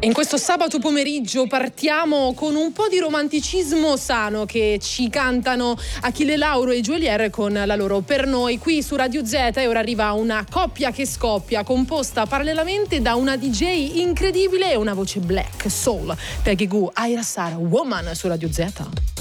In questo sabato pomeriggio partiamo con un po' di romanticismo sano che ci cantano Achille Lauro e Geolier con la loro Per Noi qui su Radio Z. E ora arriva una coppia che scoppia, composta parallelamente da una DJ incredibile e una voce black, soul. Peggy Gou, Aira Sara, Woman su Radio Z.